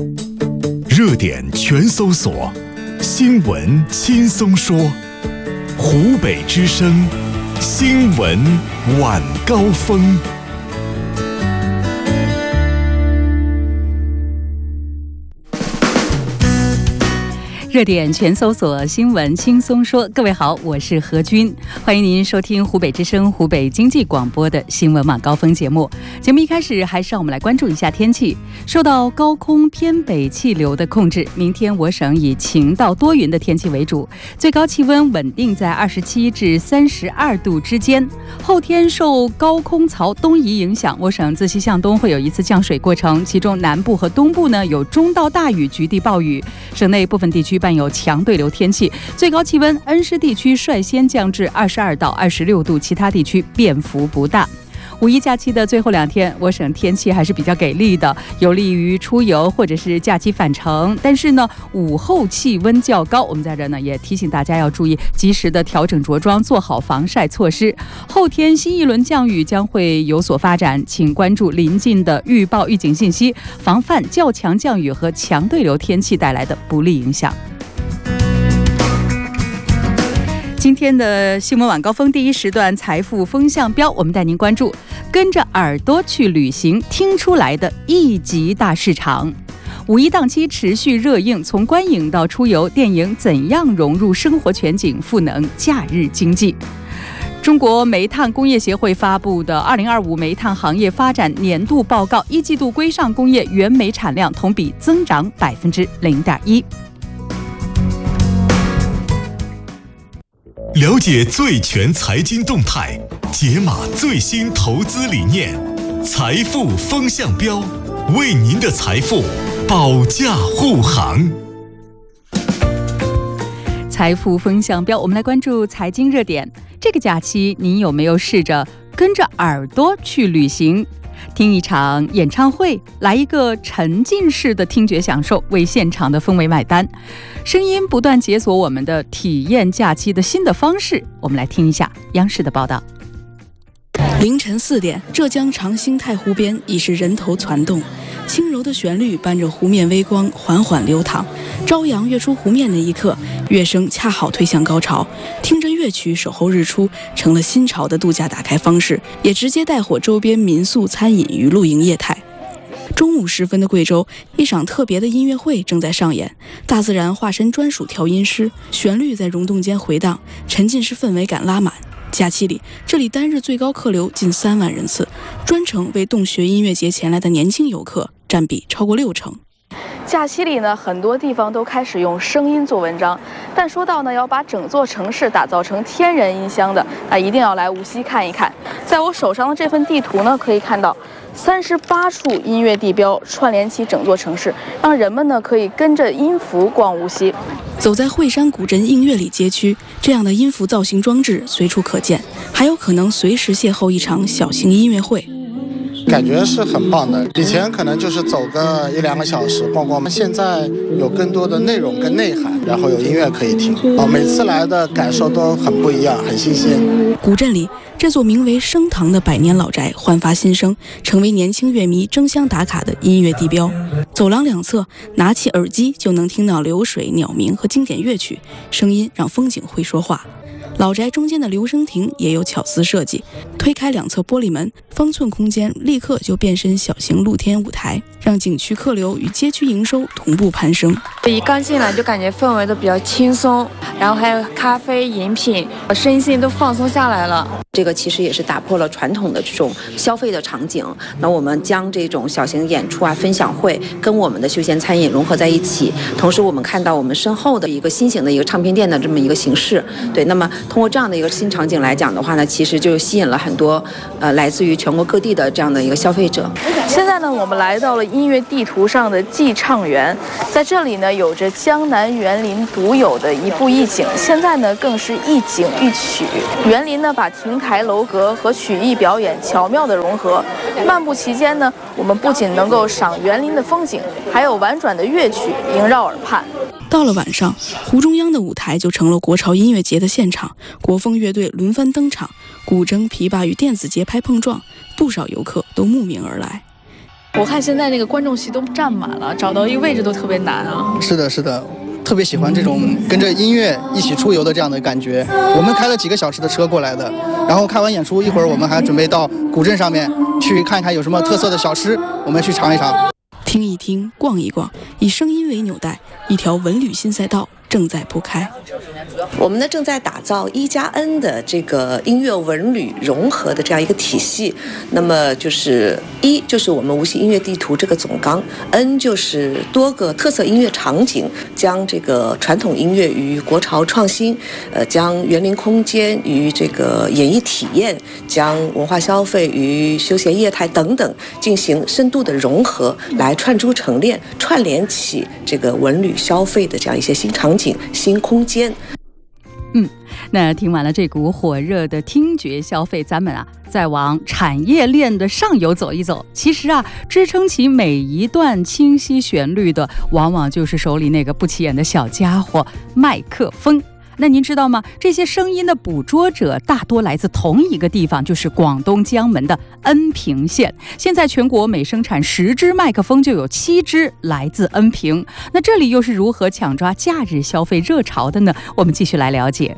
热点全搜索，新闻轻松说。湖北之声新闻晚高峰。 热点全搜索，新闻轻松说。各位好，我是何君，欢迎您收听湖北之声湖北经济广播的新闻晚高峰节目。节目一开始还是让我们来关注一下天气。受到高空偏北气流的控制，明天我省以晴到多云的天气为主，最高气温稳定在27至32度之间。后天受高空槽东移影响，我省自西向东会有一次降水过程，其中南部和东部呢有中到大雨局地暴雨，省内部分地区伴有强对流天气，最高气温恩施地区率先降至22到26度，其他地区变幅不大。五一假期的最后2天，我省天气还是比较给力的，有利于出游或者是假期返程。但是呢，午后气温较高，我们在这呢也提醒大家要注意及时的调整着装，做好防晒措施。后天新一轮降雨将会有所发展，请关注临近的预报预警信息，防范较强降雨和强对流天气带来的不利影响。今天的新闻晚高峰第一时段财富风向标，我们带您关注跟着耳朵去旅行听出来的一级大市场。五一档期持续热映，从观影到出游，电影怎样融入生活全景，赋能假日经济。中国煤炭工业协会发布的2025煤炭行业发展年度报告，一季度规上工业原煤产量同比增长0.1%。 了解最全财经动态，解码最新投资理念，财富风向标，为您的财富保驾护航。 财富风向标，我们来关注财经热点。这个假期，您有没有试着跟着耳朵去旅行？听一场演唱会，来一个沉浸式的听觉享受，为现场的氛围买单。声音不断解锁我们的体验假期的新的方式。我们来听一下央视的报道。 凌晨4点，浙江长兴太湖边已是人头攒动，轻柔的旋律伴着湖面微光缓缓流淌。朝阳跃出湖面的一刻，乐声恰好推向高潮，听着乐曲守候日出，成了新潮的度假打开方式，也直接带火周边民宿、餐饮与露营业态。中午时分的贵州，一场特别的音乐会正在上演，大自然化身专属调音师，旋律在溶洞间回荡，沉浸式氛围感拉满。假期里，这里单日最高客流近3万人次，专程为洞穴音乐节前来的年轻游客占比超过60%。 假期里呢，很多地方都开始用声音做文章，但说到呢，要把整座城市打造成天然音箱的，那一定要来无锡看一看。在我手上的这份地图呢，可以看到38处音乐地标串联起整座城市，让人们呢可以跟着音符逛无锡。 走在惠山古镇映月里街区，这样的音符造型装置随处可见，还有可能随时邂逅一场小型音乐会。 感觉是很棒的，以前可能就是走个1-2个小时逛逛，现在有更多的内容跟内涵，然后有音乐可以听，每次来的感受都很不一样，很新鲜。 古镇里，这座名为升堂的百年老宅焕发新生，成为年轻乐迷争相打卡的音乐地标。走廊两侧，拿起耳机就能听到流水、鸟鸣和经典乐曲，声音让风景会说话。老宅中间的留声亭也有巧思设计，推开两侧玻璃门，方寸空间立刻就变身小型露天舞台，让景区客流与街区营收同步攀升。 一刚进来就感觉氛围都比较轻松，然后还有咖啡饮品，身心都放松下来了。 这个其实也是打破了传统的这种消费的场景，那我们将这种小型演出啊、分享会跟我们的休闲餐饮融合在一起，同时我们看到我们身后的一个新型的一个唱片店的这么一个形式。对，那么通过这样的一个新场景来讲的话呢，其实就吸引了很多来自于全国各地的这样的一个消费者。 现在呢，我们来到了音乐地图上的寄唱园，在这里呢有着江南园林独有的一步一景，现在呢更是一景一曲。园林呢把亭台楼阁和曲艺表演巧妙的融合，漫步其间呢，我们不仅能够赏园林的风景，还有婉转的乐曲萦绕耳畔。 到了晚上，湖中央的舞台就成了国潮音乐节的现场，国风乐队轮番登场，古筝、琵琶与电子节拍碰撞，不少游客都慕名而来。 我看现在那个观众席都站满了，找到一个位置都特别难啊。 是的，是的。特别喜欢这种跟着音乐一起出游的这样的感觉。我们开了几个小时的车过来的，然后看完演出一会儿，我们还准备到古镇上面去看一看有什么特色的小吃，我们去尝一尝。 听一听，逛一逛，以声音为纽带，一条文旅新赛道正在铺开。 我们呢正在打造1+N 的这个音乐文旅融合的这样一个体系。那么就是1就是我们无锡音乐地图这个总纲 ，N 就是多个特色音乐场景，将这个传统音乐与国潮创新，将园林空间与这个演艺体验，将文化消费与休闲业态等等进行深度的融合，来串珠成链，串联起这个文旅消费的这样一些新场景、新空间。 那听完了这股火热的听觉消费，咱们再往产业链的上游走一走。其实支撑起每一段清晰旋律的，往往就是手里那个不起眼的小家伙——麦克风。那您知道吗？这些声音的捕捉者大多来自同一个地方，就是广东江门的恩平县。现在全国每生产10支麦克风，就有7支来自恩平。那这里又是如何抢抓假日消费热潮的呢？我们继续来了解。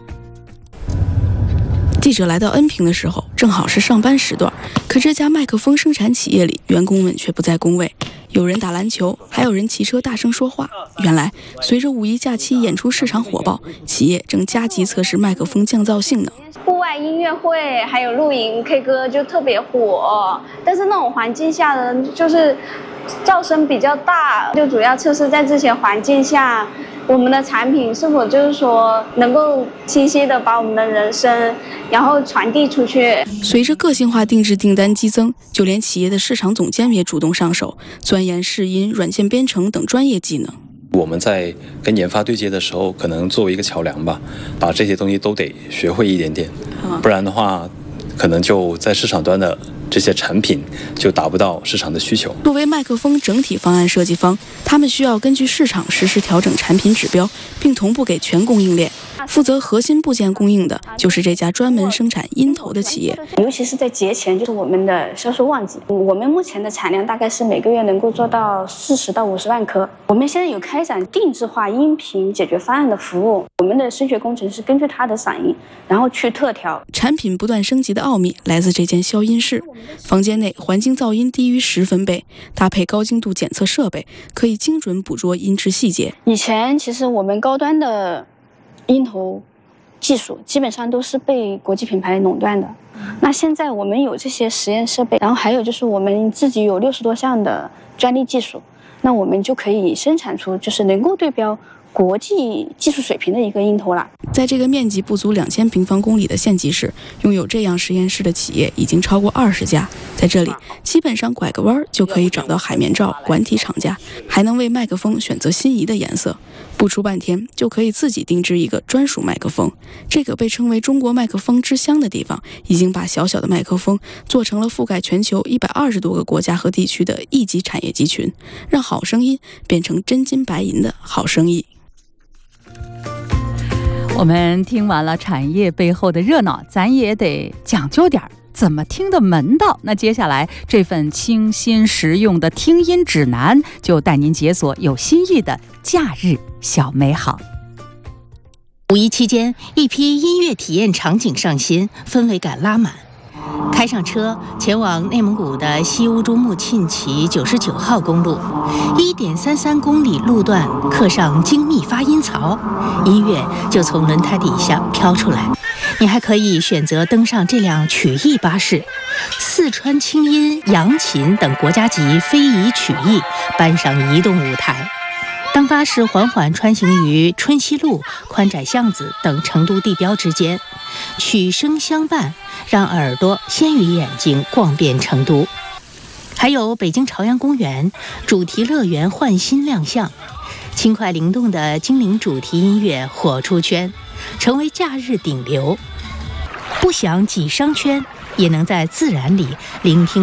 记者来到恩平的时候，正好是上班时段，可这家麦克风生产企业里，员工们却不在工位，有人打篮球，还有人骑车大声说话。原来，随着5一假期演出市场火爆，企业正加急测试麦克风降噪性能。 户外音乐会还有露营 K 歌就特别火，但是那种环境下的就是噪声比较大，就主要测试在这些环境下，我们的产品是否就是说能够清晰的把我们的人声然后传递出去。 随着个性化定制订单激增，就连企业的市场总监也主动上手，钻研试音、软件编程等专业技能。 我们在跟研发对接的时候，可能作为一个桥梁吧，把这些东西都得学会一点点，不然的话可能就在市场端的这些产品就达不到市场的需求。 作为麦克风整体方案设计方，他们需要根据市场实时调整产品指标，并同步给全供应链。负责核心部件供应的就是这家专门生产音头的企业。 尤其是在节前，就是我们的销售旺季，我们目前的产量大概是每个月能够做到40到50万颗。我们现在有开展定制化音频解决方案的服务，我们的声学工程师根据他的嗓音，然后去特调。 产品不断升级的奥秘来自这间消音室，房间内环境噪音低于10分贝，搭配高精度检测设备，可以精准捕捉音质细节。 以前其实我们高端的音头技术基本上都是被国际品牌垄断的，那现在我们有这些实验设备，然后还有就是我们自己有60多项的专利技术，那我们就可以生产出就是能够对标国际技术水平的一个音头了。 在这个面积不足2000平方公里的县级市，拥有这样实验室的企业已经超过20家。在这里，基本上拐个弯就可以找到海绵罩、管体厂家，还能为麦克风选择心仪的颜色，不出半天就可以自己定制一个专属麦克风。这个被称为中国麦克风之乡的地方，已经把小小的麦克风做成了覆盖全球120多个国家和地区的一级产业集群，让好声音变成真金白银的好生意。 我们听完了产业背后的热闹，咱也得讲究点怎么听的门道。那接下来这份清新实用的听音指南，就带您解锁有新意的假日小美好。 5一期间，一批音乐体验场景上新，氛围感拉满。开上车，前往内蒙古的西乌珠穆沁旗99号公路，1.33公里路段刻上精密发音槽，音乐就从轮胎底下飘出来。你还可以选择登上这辆曲艺巴士，四川清音、扬琴等国家级非遗曲艺搬上移动舞台。当巴士缓缓穿行于春熙路、宽窄巷子等成都地标之间，曲声相伴，让耳朵先于眼睛逛遍成都。还有北京朝阳公园主题乐园焕新亮相，轻快灵动的精灵主题音乐火出圈，成为假日顶流。不想挤商圈，也能在自然里聆听